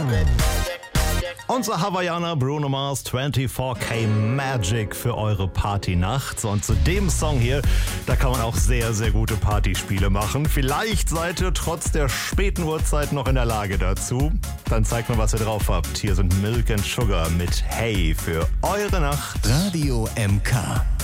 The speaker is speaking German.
Unser Hawaiianer Bruno Mars 24K Magic für eure Partynacht. Und zu dem Song hier, da kann man auch sehr, sehr gute Partyspiele machen. Vielleicht seid ihr trotz der späten Uhrzeit noch in der Lage dazu. Dann zeigt mal, was ihr drauf habt. Hier sind Milk and Sugar mit Hey für eure Nacht. Radio MK.